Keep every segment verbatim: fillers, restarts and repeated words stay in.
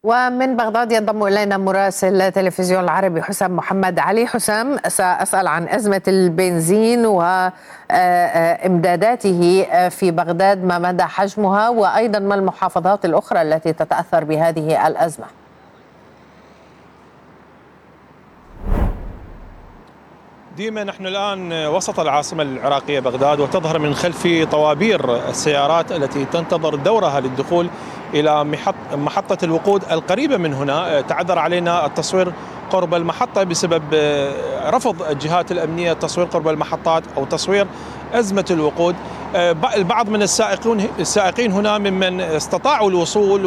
ومن بغداد ينضم إلينا مراسل تلفزيون العربي حسام محمد علي. حسام، سأسأل عن أزمة البنزين وإمداداته في بغداد، ما مدى حجمها، وأيضا ما المحافظات الأخرى التي تتأثر بهذه الأزمة؟ ديما نحن الآن وسط العاصمة العراقية بغداد، وتظهر من خلفي طوابير السيارات التي تنتظر دورها للدخول إلى محطة الوقود القريبة من هنا. تعذر علينا التصوير قرب المحطة بسبب رفض الجهات الأمنية التصوير قرب المحطات أو تصوير أزمة الوقود. البعض من السائقين السائقين هنا ممن استطاعوا الوصول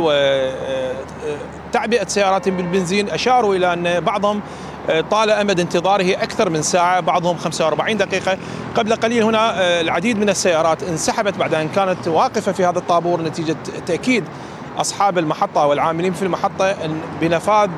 وتعبئة سيارات بالبنزين أشاروا إلى أن بعضهم طال أمد انتظاره أكثر من ساعة، بعضهم خمسة وأربعين دقيقة. قبل قليل هنا العديد من السيارات انسحبت بعد أن كانت واقفة في هذا الطابور نتيجة تأكيد أصحاب المحطة والعاملين في المحطة بنفاذ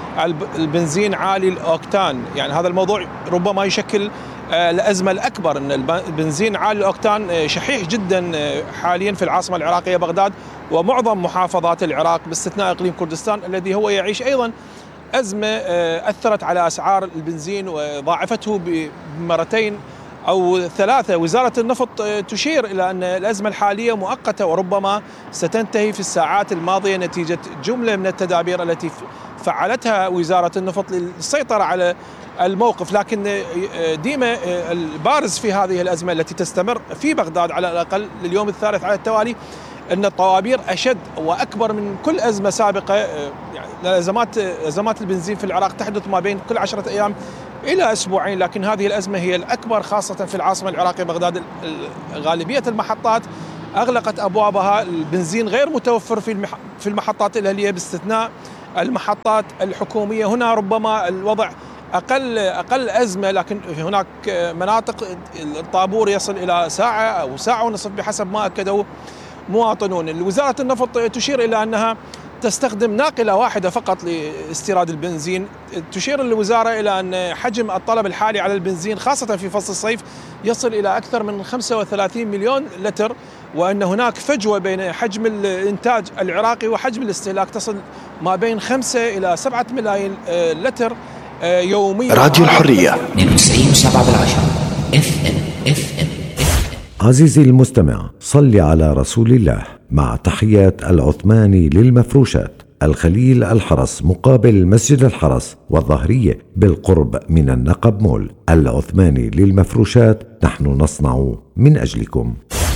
البنزين عالي الأوكتان. يعني هذا الموضوع ربما يشكل الأزمة الأكبر، أن البنزين عالي الأوكتان شحيح جدا حاليا في العاصمة العراقية بغداد ومعظم محافظات العراق باستثناء إقليم كردستان الذي هو يعيش أيضا أزمة أثرت على أسعار البنزين وضاعفته بمرتين أو ثلاثة. وزارة النفط تشير إلى أن الأزمة الحالية مؤقتة وربما ستنتهي في الساعات الماضية نتيجة جملة من التدابير التي فعلتها وزارة النفط للسيطرة على الموقف. لكن ديما البارز في هذه الأزمة التي تستمر في بغداد على الأقل لليوم الثالث على التوالي أن الطوابير أشد وأكبر من كل أزمة سابقة. يعني أزمات أزمات البنزين في العراق تحدث ما بين كل عشرة أيام إلى أسبوعين، لكن هذه الأزمة هي الأكبر خاصة في العاصمة العراقية بغداد. غالبية المحطات أغلقت أبوابها، البنزين غير متوفر في في المحطات الأهلية باستثناء المحطات الحكومية. هنا ربما الوضع أقل أقل أزمة، لكن هناك مناطق الطابور يصل إلى ساعة أو ساعة ونصف بحسب ما أكدوا مواطنون. وزارة النفط تشير إلى أنها تستخدم ناقلة واحدة فقط لاستيراد البنزين. تشير الوزارة إلى أن حجم الطلب الحالي على البنزين خاصة في فصل الصيف يصل إلى أكثر من خمسة وثلاثين مليون لتر، وأن هناك فجوة بين حجم الإنتاج العراقي وحجم الاستهلاك تصل ما بين خمسة إلى سبعة ملايين لتر يوميا. راديو الحرية اثنين وتسعين سبعة بالعشرة اف ام اف ام. عزيزي المستمع، صل على رسول الله. مع تحيات العثماني للمفروشات، الخليل الحرس مقابل مسجد الحرس والظهرية بالقرب من النقب مول. العثماني للمفروشات، نحن نصنع من أجلكم.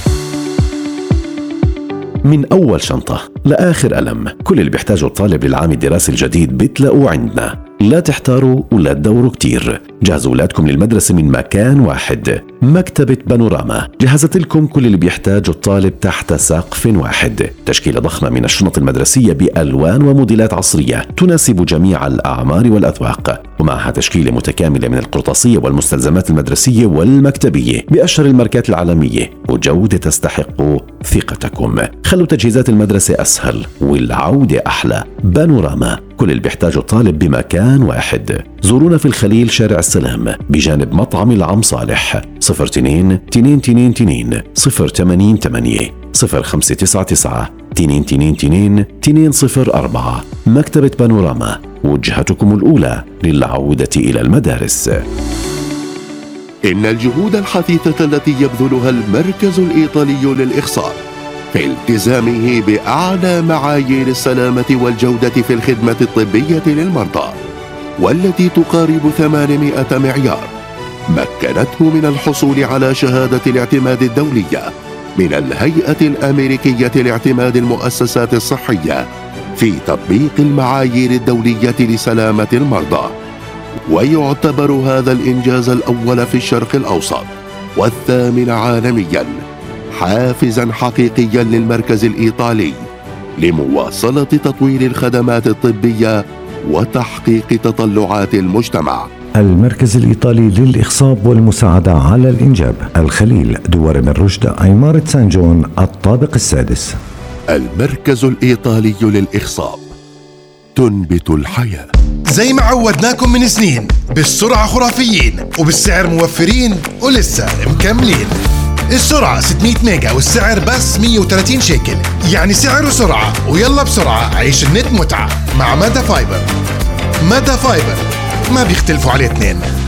من أول شنطة لآخر قلم، كل اللي بيحتاجه الطالب للعام الدراسي الجديد بتلاقوه عندنا. لا تحتاروا ولا تدوروا كتير، جهزوا أولادكم للمدرسة من مكان واحد. مكتبة بانوراما جهزت لكم كل اللي بيحتاجه الطالب تحت سقف واحد. تشكيلة ضخمة من الشنط المدرسية بألوان وموديلات عصرية تناسب جميع الأعمار والأذواق، ومعها تشكيلة متكاملة من القرطاسية والمستلزمات المدرسية والمكتبية بأشهر الماركات العالمية، وجودة تستحق ثقتكم. خلوا تجهيزات المدرسة أسهل والعودة أحلى. بانوراما، كل اللي بيحتاجه الطالب بمكان واحد. زورونا في الخليل شارع السلام بجانب مطعم العم صالح. صفر تنين تنين تنين تنين صفر تمانين تمانية صفر خمسة تسعة تسعة تنين تنين تنين تنين صفر أربعة. مكتبة بانوراما، وجهتكم الأولى للعودة إلى المدارس. إن الجهود الحثيثة التي يبذلها المركز الإيطالي للإخصاب في التزامه بأعلى معايير السلامة والجودة في الخدمة الطبية للمرضى، والتي تقارب ثمانمائة معيار، مكنته من الحصول على شهادة الاعتماد الدولية من الهيئة الأمريكية لاعتماد المؤسسات الصحية في تطبيق المعايير الدولية لسلامة المرضى. ويعتبر هذا الإنجاز الأول في الشرق الأوسط والثامن عالمياً حافزاً حقيقياً للمركز الإيطالي لمواصلة تطوير الخدمات الطبية وتحقيق تطلعات المجتمع. المركز الإيطالي للإخصاب والمساعدة على الإنجاب، الخليل، دوار بن رشد، عمارة سان جون، الطابق السادس. المركز الإيطالي للإخصاب، تنبت الحياة. زي ما عودناكم من سنين، بالسرعة خرافيين وبالسعر موفرين ولسه مكملين. السرعة ستمية ميجا والسعر بس مية وثلاثين شيكل، يعني سعر وسرعة. ويلا بسرعة عيش النت متعة مع مدى فايبر. مدى فايبر ما بيختلفوا عليه اثنين.